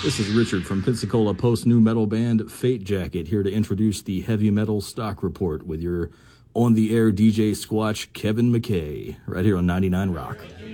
This is Richard from Pensacola post-nu metal band Fate Jacket, here to introduce the Heavy Metal Stock Report with your on-the-air DJ Squatch, Kevin McKay, right here on 99 Rock.